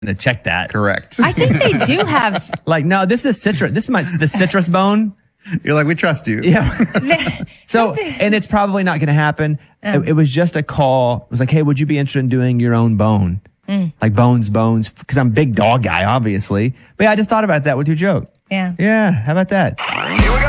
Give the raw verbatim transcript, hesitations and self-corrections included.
to check that. Correct. I think they do have. Like, no, this is citrus. This is my, the citrus bone. You're like, we trust you. Yeah. So, and it's probably not going to happen. Oh. It, it was just a call. It was like, hey, would you be interested in doing your own bone? Mm. Like bones, bones. Because I'm a big dog guy, obviously. But yeah, I just thought about that with your joke. Yeah. Yeah. How about that? Here we go.